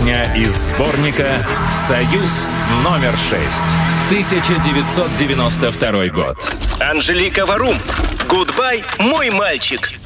Песня из сборника «Союз номер 6». 1992 год. Анжелика Варум. «Гудбай, мой мальчик».